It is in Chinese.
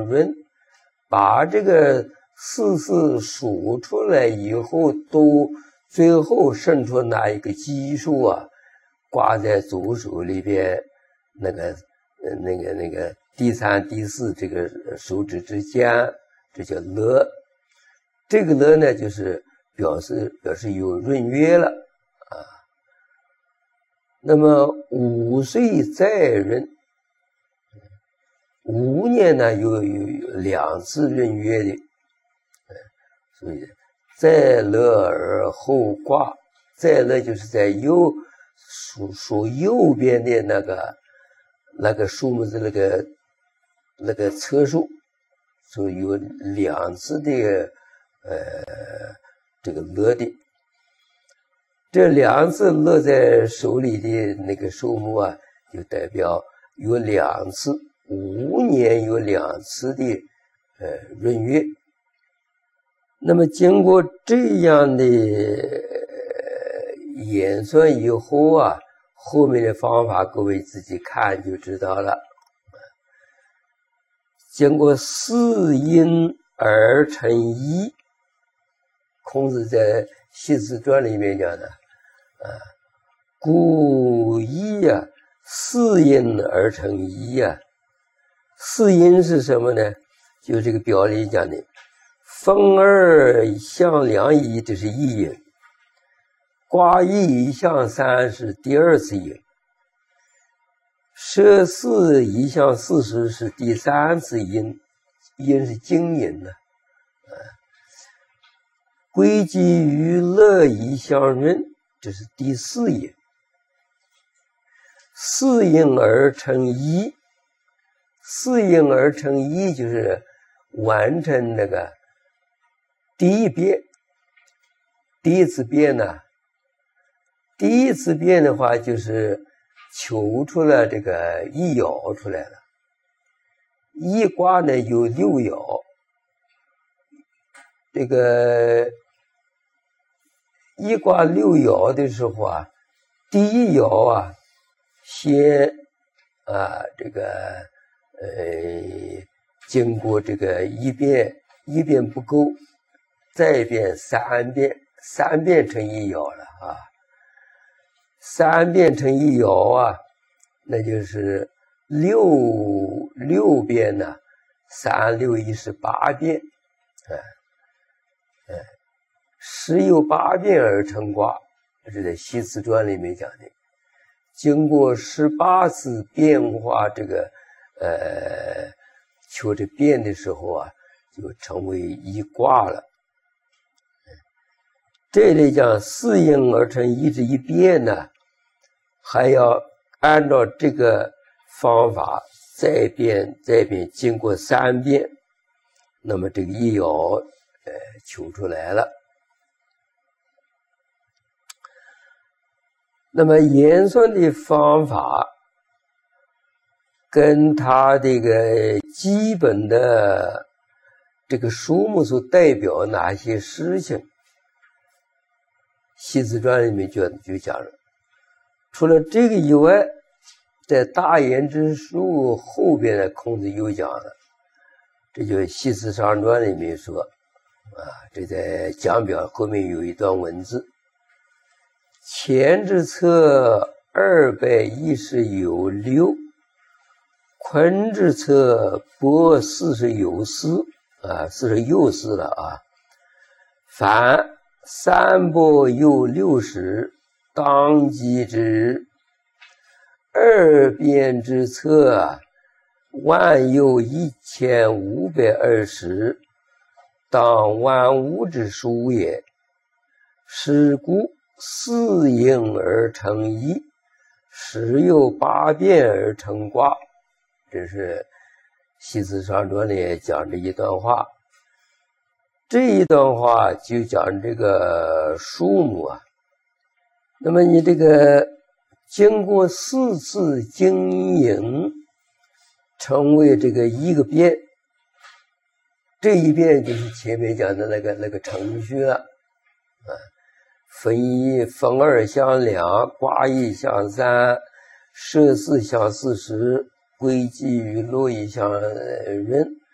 润，把这个四字数出来以后，都最后生出那一个基数啊，挂在左手里边那个第三、第四这个手指之间，这叫乐。这个乐呢，就是表示有闰月了啊。那么5岁再闰，5年呢有2次闰月的，所以再乐而后卦，再乐就是在数右边的那个数目字那个册数，所以有2次的这个乐的。这2次乐在手里的那个数目啊，就代表有2次，5年有2次的闰月。那么经过这样的演算以后啊，后面的方法各位自己看就知道了。经过4因而成一，孔子在《系辞传》里面讲的故一啊，4因而成一啊。4因是什么呢？就这个表里讲的风2向2一，这是一因；卦1向3是第2次因；射4 1向40是第3次因，因是经因呢。归集于乐1向闰，这是第4因。4因而成一，4因而成一就是完成那个第一变。第一次变呢，第一次变的话就是求出了这个一爻出来了。一卦呢有6爻，这个一卦6爻的时候啊，第一爻啊先这个经过这个一变不够，再变3变，3变成一爻了啊。3变成一爻啊，那就是6变呢，3、6、1是8变，10有8变而成卦，这是在《系辞传》里面讲的。经过18次变化，这个求这变的时候啊，就成为一卦了。这里讲4因而成一这一变呢，还要按照这个方法再变，经过3变，那么这个一爻求出来了。那么演算的方法跟它这个基本的这个数目所代表哪些事情，《系辞传》里面就讲了。除了这个以外，在大言之术后边的孔子又讲了，这就《系辞上传》里面说这在讲表后面有一段文字：前之策210有6，坤之策伯40有440又4了啊。凡3伯有60，当即之。2变之策万有1520，当万物之属也。是故4因而成一，10有8变而成卦。这是《系辞上传》里讲这一段话。这一段话就讲这个数目啊。那么你这个经过4次经营，成为这个一个变，这一变就是前面讲的那个程序了分1分2向2，卦1向3，射4向40，归集于乐1向闰。